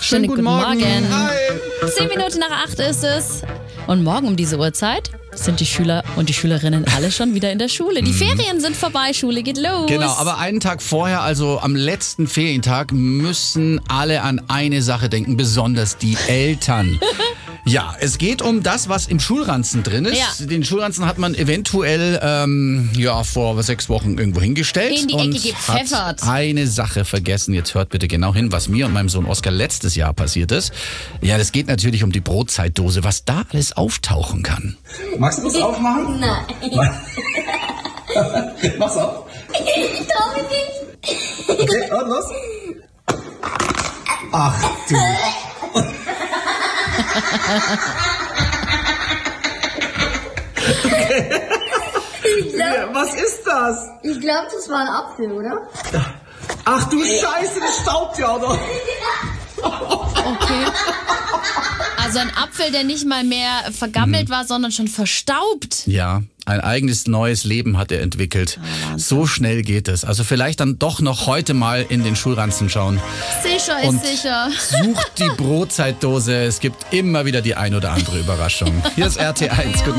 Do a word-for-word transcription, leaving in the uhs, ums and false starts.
Schönen guten Morgen. Hi. Zehn Minuten nach acht ist es. Und morgen um diese Uhrzeit sind die Schüler und die Schülerinnen alle schon wieder in der Schule. Die Ferien sind vorbei, Schule geht los. Genau, aber einen Tag vorher, also am letzten Ferientag, müssen alle an eine Sache denken, besonders die Eltern. Ja, es geht um das, was im Schulranzen drin ist. Ja. Den Schulranzen hat man eventuell ähm, ja, vor sechs Wochen irgendwo hingestellt. In die Ecke und gepfeffert. hat eine Sache vergessen. Jetzt hört bitte genau hin, was mir und meinem Sohn Oskar letztes Jahr passiert ist. Ja, das geht natürlich um die Brotzeitdose, was da alles auftauchen kann. Magst du es aufmachen? Nein. Mach's auf. Ich trau mich nicht. Okay, und los. Ach du. Ich glaub, Was ist das? ich glaub, das war ein Apfel, oder? Ach du Scheiße, das staubt ja, oder? Okay. Also ein Apfel, der nicht mal mehr vergammelt war, sondern schon verstaubt. Ja, ein eigenes neues Leben hat er entwickelt. So schnell geht es. Also vielleicht dann doch noch heute mal in den Schulranzen schauen. Sicher ist Und sicher. sucht die Brotzeitdose. Es gibt immer wieder die ein oder andere Überraschung. Hier ist R T eins. Guten